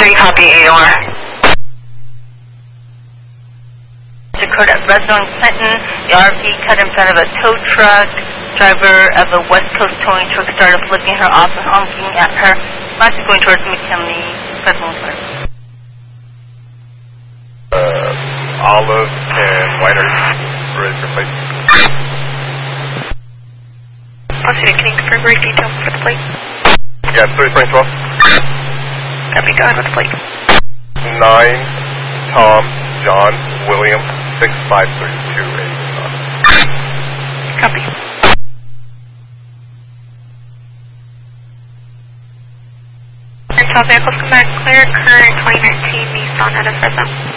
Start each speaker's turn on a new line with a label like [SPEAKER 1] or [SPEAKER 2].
[SPEAKER 1] copy AOR.
[SPEAKER 2] Occurred at Redstone Clinton. The RV cut in front of a tow truck. Driver of a West Coast towing truck started flipping her off and honking at her. Last going towards McKinley, President Park.
[SPEAKER 3] Olive and Whiter, ready for plate.
[SPEAKER 1] Can you confirm brief details for the plate?
[SPEAKER 3] Yeah, 3312.
[SPEAKER 1] Copy, go ahead with the plate.
[SPEAKER 3] 9 Tom John William 65328.
[SPEAKER 1] Copy. And all vehicles come back clear. Current 2019 Nissan out of Fresno.